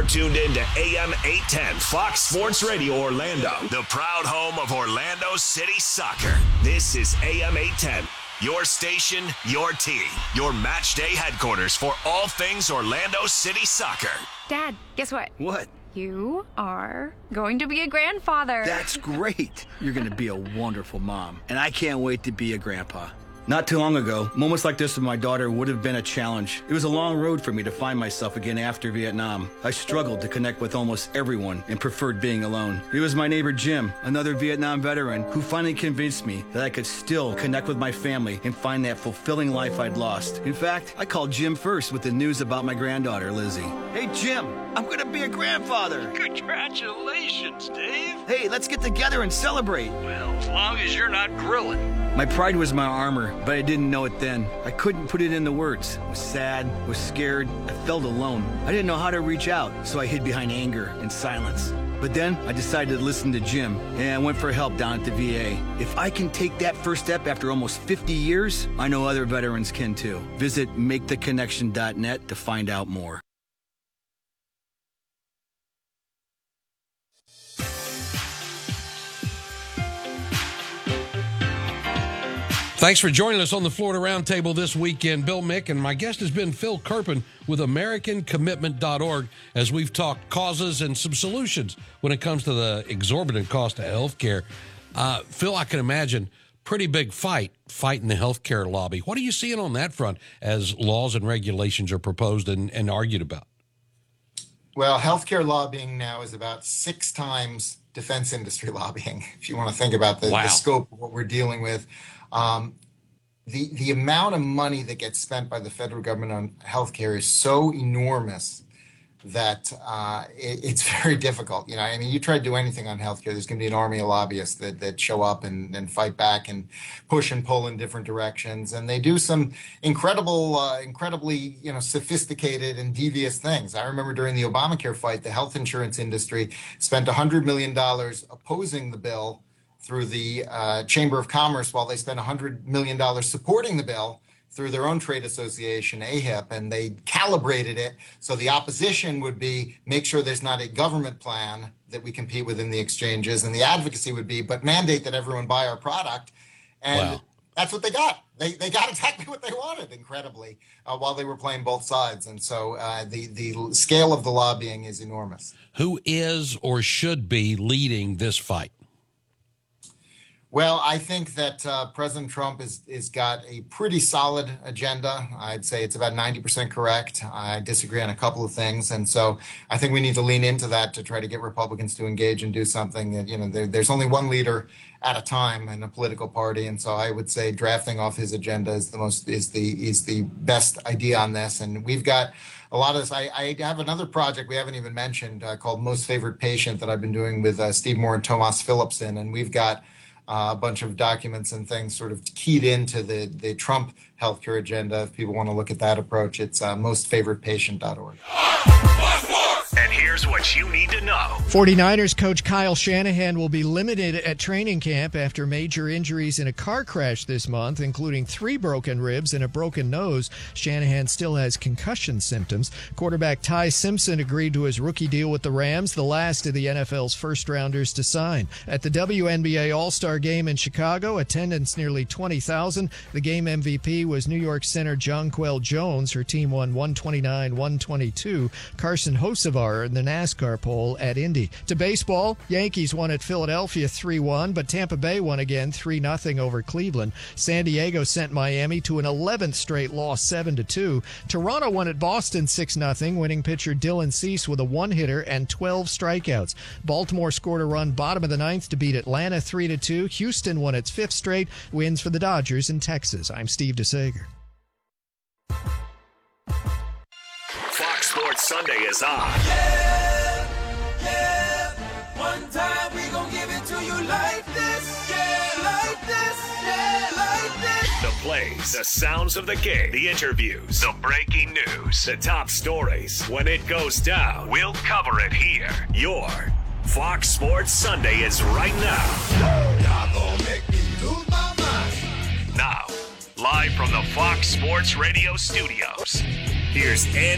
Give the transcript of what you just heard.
You're tuned in to AM 810 Fox Sports Radio Orlando, the proud home of Orlando City Soccer. This is AM 810, your station, your team, your match day headquarters for all things Orlando City Soccer. Dad, guess what? What? You are going to be a grandfather. That's great. You're going to be a wonderful mom, and I can't wait to be a grandpa. Not too long ago, moments like this with my daughter would have been a challenge. It was a long road for me to find myself again after Vietnam. I struggled to connect with almost everyone and preferred being alone. It was my neighbor Jim, another Vietnam veteran, who finally convinced me that I could still connect with my family and find that fulfilling life I'd lost. In fact, I called Jim first with the news about my granddaughter, Lizzie. Hey, Jim, I'm going to be a grandfather. Congratulations, Dave. Hey, let's get together and celebrate. Well, as long as you're not grilling. My pride was my armor, but I didn't know it then. I couldn't put it into words. I was sad, was scared, I felt alone. I didn't know how to reach out, so I hid behind anger and silence. But then I decided to listen to Jim, and I went for help down at the VA. If I can take that first step after almost 50 years, I know other veterans can too. Visit maketheconnection.net to find out more. Thanks for joining us on the Florida Roundtable this weekend. Bill Mick, and my guest has been Phil Kerpen with AmericanCommitment.org as we've talked causes and some solutions when it comes to the exorbitant cost of health care. Phil, I can imagine pretty big fighting the healthcare lobby. What are you seeing on that front as laws and regulations are proposed and argued about? Well, healthcare lobbying now is about 6 times defense industry lobbying, if you want to think about the scope of what we're dealing with. The amount of money that gets spent by the federal government on healthcare is so enormous that it's very difficult. You know, I mean, you try to do anything on healthcare, there's going to be an army of lobbyists that show up and fight back and push and pull in different directions. And they do some incredibly, sophisticated and devious things. I remember during the Obamacare fight, the health insurance industry spent $100 million opposing the bill through the Chamber of Commerce, while they spent $100 million supporting the bill through their own trade association, AHIP, and they calibrated it so the opposition would be make sure there's not a government plan that we compete with in the exchanges, and the advocacy would be, but mandate that everyone buy our product. And that's what they got. They got exactly what they wanted, incredibly, while they were playing both sides. And so the scale of the lobbying is enormous. Who is or should be leading this fight? Well, I think that President Trump is got a pretty solid agenda. I'd say it's about 90% correct. I disagree on a couple of things. And so I think we need to lean into that to try to get Republicans to engage and do something that, there's only one leader at a time in a political party. And so I would say drafting off his agenda is the best idea on this. And we've got a lot of this. I have another project we haven't even mentioned called Most Favored Patient that I've been doing with Steve Moore and Tomas Philipson. And we've got a bunch of documents and things sort of keyed into the Trump healthcare agenda. If people want to look at that approach, it's mostfavoredpatient.org. And here's what you need to know. 49ers coach Kyle Shanahan will be limited at training camp after major injuries in a car crash this month, including 3 broken ribs and a broken nose. Shanahan still has concussion symptoms. Quarterback Ty Simpson agreed to his rookie deal with the Rams, the last of the NFL's first-rounders to sign. At the WNBA All-Star Game in Chicago, attendance nearly 20,000. The game MVP was New York center Jonquel Jones. Her team won 129-122. Carson Hocevar in the NASCAR pole at Indy. To baseball, Yankees won at Philadelphia 3-1, but Tampa Bay won again 3-0 over Cleveland. San Diego sent Miami to an 11th straight loss 7-2. Toronto won at Boston 6-0, winning pitcher Dylan Cease with a one-hitter and 12 strikeouts. Baltimore scored a run bottom of the 9th to beat Atlanta 3-2. Houston won its 5th straight, wins for the Dodgers in Texas. I'm Steve DeSager. Fox Sports Sunday is on. Yeah. One time we gon' give it to you like this. Yeah, like this. Yeah, like this. The plays, the sounds of the game, the interviews, the breaking news, the top stories. When it goes down, we'll cover it here. Your Fox Sports Sunday is right now. Y'all gon' make me lose my mind. Now, live from the Fox Sports Radio studios, here's Andy